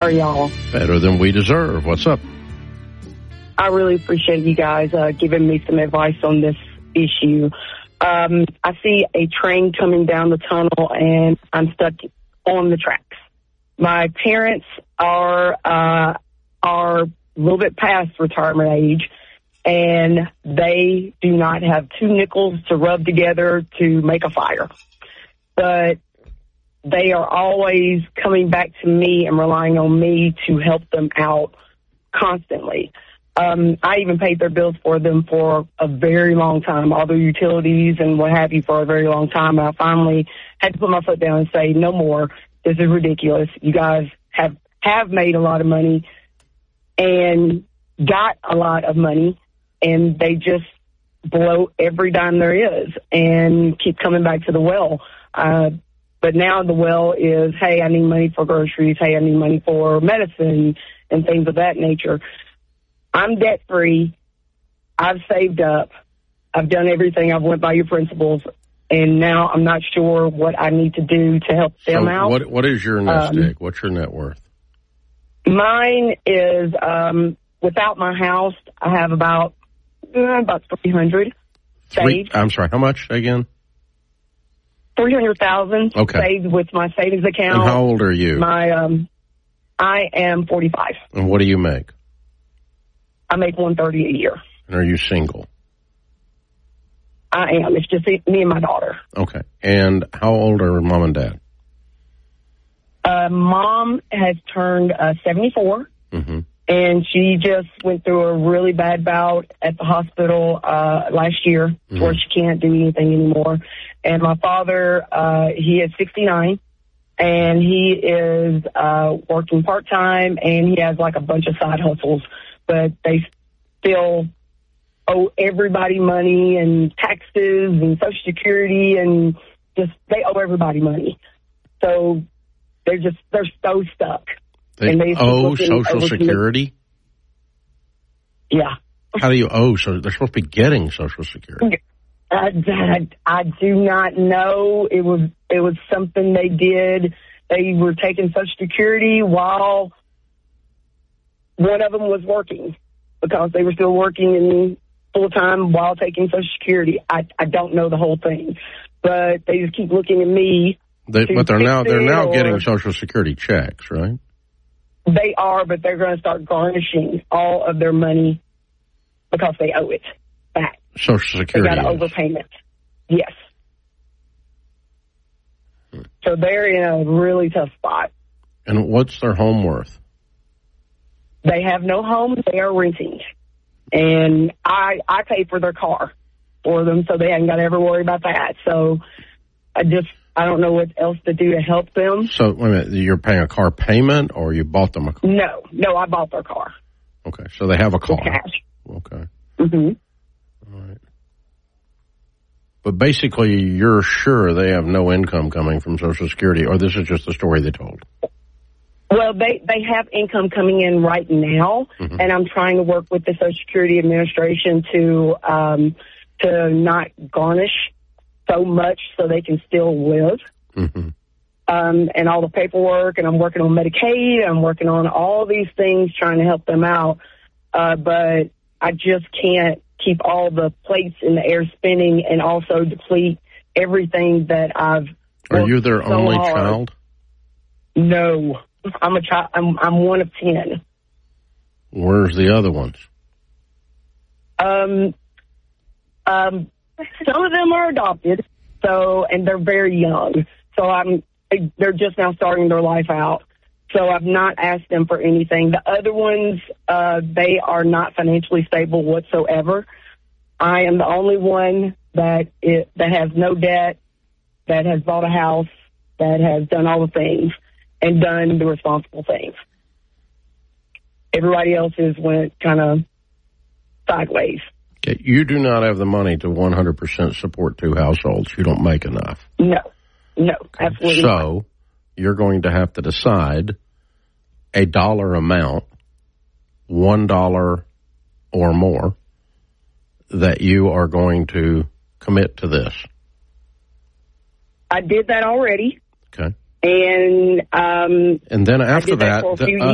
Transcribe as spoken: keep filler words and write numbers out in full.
are y'all? Better than we deserve. What's up? I really appreciate you guys uh, giving me some advice on this issue. Um, I see a train coming down the tunnel, and I'm stuck on the tracks. My parents are uh, are a little bit past retirement age, and they do not have two nickels to rub together to make a fire. But they are always coming back to me and relying on me to help them out constantly. Um, I even paid their bills for them for a very long time, all their utilities and what have you for a very long time. And I finally had to put my foot down and say, no more. This is ridiculous. You guys have, have made a lot of money and got a lot of money, and they just blow every dime there is and keep coming back to the well. Uh, but now the well is, hey, I need money for groceries. Hey, I need money for medicine and things of that nature. I'm debt-free. I've saved up. I've done everything. I've went by your principles, and now I'm not sure what I need to do to help them so out. What, what is your nest um, egg? What's your net worth? Mine is, um, without my house, I have about uh, about three hundred Three, saved. I'm sorry, how much again? three hundred thousand Okay. saved with my savings account. And how old are you? My, um, I am forty-five. And what do you make? I make one hundred thirty a year. And are you single? I am. It's just me and my daughter. Okay. And how old are mom and dad? Uh, mom has turned uh, seventy-four, Mm-hmm. and she just went through a really bad bout at the hospital uh, last year, Mm-hmm. where she can't do anything anymore. And my father, uh, he is sixty-nine, and he is uh, working part-time, and he has like a bunch of side hustles, but they still owe everybody money and taxes and Social Security, and just they owe everybody money. So they're just, they're so stuck. They, and they owe Social Security? Yeah. How do you owe? So they're supposed to be getting Social Security. I, I, I do not know. It was it was something they did. They were taking Social Security while one of them was working, because they were still working in full time while taking Social Security. I, I don't know the whole thing, but they just keep looking at me. They, but they're now they're now or, getting Social Security checks, right? They are, but they're going to start garnishing all of their money because they owe it back. Social Security. They got an overpayment. Yes. Hmm. So they're in a really tough spot. And what's their home worth? They have no home. They are renting. And I I pay for their car for them, so they haven't got to ever worry about that. So I just, I don't know what else to do to help them. So, wait a minute, you're paying a car payment, or you bought them a car? No, no, I bought their car. Okay, so they have a car. With cash. Okay. Mm-hmm. All right. But basically, you're sure they have no income coming from Social Security, or this is just the story they told? Well, they, they have income coming in right now, mm-hmm. and I'm trying to work with the Social Security Administration to um, to not garnish so much so they can still live. Mm-hmm. Um, and all the paperwork, and I'm working on Medicaid, I'm working on all these things trying to help them out, uh, but I just can't keep all the plates in the air spinning and also deplete everything that I've Are you their so only hard. child? No. I'm a child. I'm, I'm one of ten. Where's the other ones? Um, um, some of them are adopted, so, and they're very young. So I'm, they're just now starting their life out. So I've not asked them for anything. The other ones, uh, they are not financially stable whatsoever. I am the only one that it, that has no debt, that has bought a house, that has done all the things and done the responsible things. Everybody else has went kind of sideways. Okay, you do not have the money to one hundred percent support two households. You don't make enough. No, no, Okay. absolutely so, not. So you're going to have to decide a dollar amount, one dollar or more, that you are going to commit to this. I did that already. Okay. And um, and then after that, that, that the, uh,